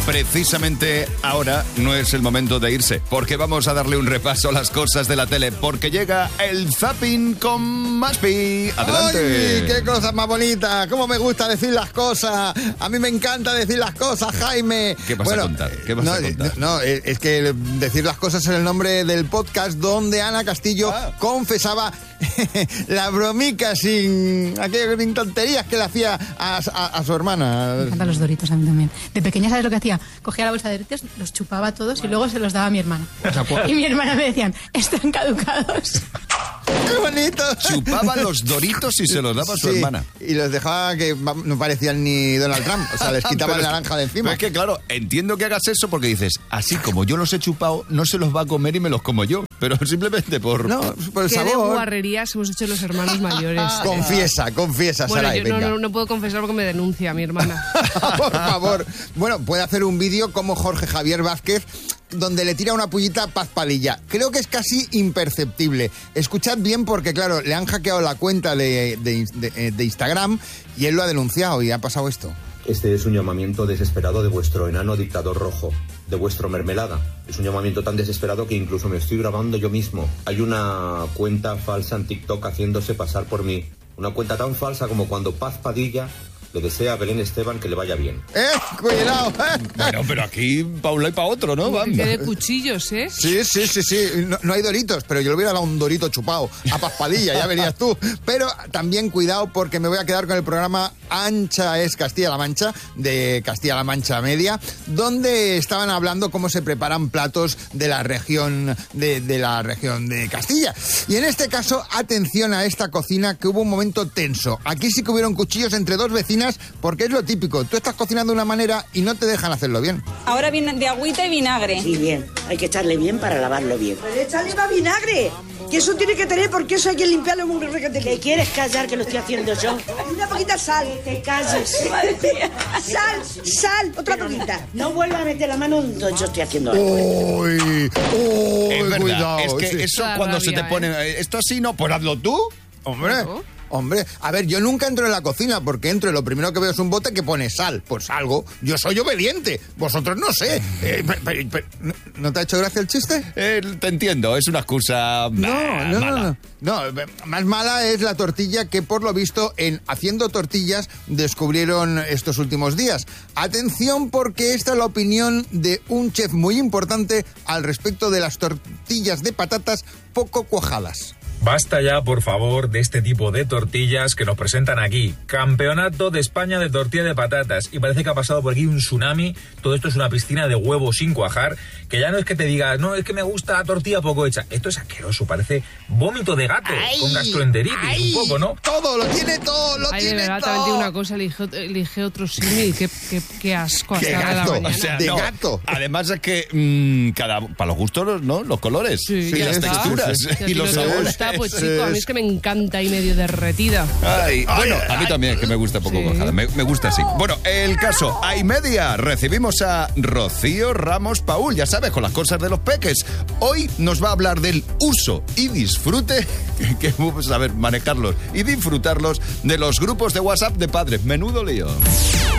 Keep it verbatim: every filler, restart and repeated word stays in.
precisamente ahora no es el momento de irse, porque vamos a darle un repaso a las cosas de la tele, porque llega el Zapping con Maspi. Adelante. ¡Ay, qué cosa más bonita! ¿Cómo me gusta decir las cosas? A mí me encanta decir las cosas, Jaime. ¿Qué vas bueno, a contar? ¿Qué vas no, a contar? No, es que decir las cosas es el nombre del podcast donde Ana Castillo ah. confesaba la bromica sin aquellas sin tonterías que le hacía a, a, a su hermana. Me encantan los Doritos a mí también. De pequeña, ¿sabes lo que hacía? Cogía la bolsa de Doritos, los chupaba todos y luego se los daba a mi hermana. Y mi hermana me decían, están caducados. ¡Qué bonito! Chupaba los Doritos y se los daba a su sí, hermana. Y los dejaba que no parecían ni Donald Trump. O sea, les quitaba la naranja de encima. Pero es que, claro, entiendo que hagas eso porque dices, así como yo los he chupado, no se los va a comer y me los como yo. Pero simplemente por... No, por el ¿Qué sabor. de guarrerías hemos hecho los hermanos mayores? Confiesa, confiesa, bueno, Saray, yo venga. no, no, no puedo confesar porque me denuncia mi hermana. Por favor. Bueno, puede hacer un vídeo como Jorge Javier Vázquez donde le tira una pullita a Paz Padilla. Creo que es casi imperceptible. Escuchad bien porque, claro, le han hackeado la cuenta de, de, de, de Instagram y él lo ha denunciado y ha pasado esto. Este es un llamamiento desesperado de vuestro enano dictador rojo, de vuestro mermelada. Es un llamamiento tan desesperado que incluso me estoy grabando yo mismo. Hay una cuenta falsa en TikTok haciéndose pasar por mí. Una cuenta tan falsa como cuando Paz Padilla le desea a Belén Esteban que le vaya bien. ¡Eh! ¡Cuidado! ¿eh? Bueno, pero aquí pa' un lado y pa' otro, ¿no? Que de cuchillos, ¿eh? Sí, sí, sí, sí. No, no hay Doritos, pero yo le hubiera dado un Dorito chupado a Paz Padilla, ya verías tú. Pero también cuidado porque me voy a quedar con el programa Ancha es Castilla-La Mancha, de Castilla-La Mancha Media, donde estaban hablando cómo se preparan platos de la región de, de la región de Castilla. Y en este caso, atención a esta cocina, que hubo un momento tenso. Aquí sí que hubieron cuchillos entre dos vecinas, porque es lo típico. Tú estás cocinando de una manera y no te dejan hacerlo bien. Ahora viene de agüita y vinagre. Sí, bien. Hay que echarle bien para lavarlo bien. Pero échale más vinagre. Que eso tiene que tener, porque eso hay que limpiarlo muy requete. ¿Te quieres callar que lo estoy haciendo yo? Una poquita sal. Te calles. Sal, sal, otra poquita. No vuelvas a meter la mano donde yo estoy haciendo algo. ¡Uy! ¡Uy! Es verdad, Cuidado. es que sí. eso Da cuando rabia, se te ¿eh? pone... Esto así, no, pues hazlo tú. Hombre... Claro. Hombre, a ver, yo nunca entro en la cocina porque entro y lo primero que veo es un bote que pone sal. Pues algo. Yo soy obediente. Vosotros no sé. Eh, pe, pe, pe, ¿No te ha hecho gracia el chiste? Eh, te entiendo, es una excusa No, bah, no, mala. no, no. No, más mala es la tortilla que por lo visto en Haciendo Tortillas descubrieron estos últimos días. Atención porque esta es la opinión de un chef muy importante al respecto de las tortillas de patatas poco cuajadas. Basta ya, por favor, de este tipo de tortillas que nos presentan aquí. Campeonato de España de tortilla de patatas. Y parece que ha pasado por aquí un tsunami. Todo esto es una piscina de huevos sin cuajar. Que ya no es que te digas, no, es que me gusta la tortilla poco hecha. Esto es asqueroso, parece vómito de gato. Ay, con gastroenteritis, ay, un poco, ¿no? Todo, lo tiene todo, lo Ay, tiene de verdad, todo. también digo una cosa, elige, elige otro símil. Qué, qué, qué asco. Qué hasta gato, la mañana. o sea, de gato. Además es que mmm, cada para los gustos, ¿no? Los colores Sí, y ya las está. texturas Si a ti y los no te sabores. gusta, pues chico, a mí es que me encanta y medio derretida. Ay, bueno, ay, a mí también, que me gusta poco Sí. cuajada. Me, me gusta así. Bueno, el caso, a y media, recibimos a Rocío Ramos Paul, ya sabes, con las cosas de los peques. Hoy nos va a hablar del uso y disfrute, que vamos a ver, manejarlos y disfrutarlos de los grupos de WhatsApp de padres. Menudo lío.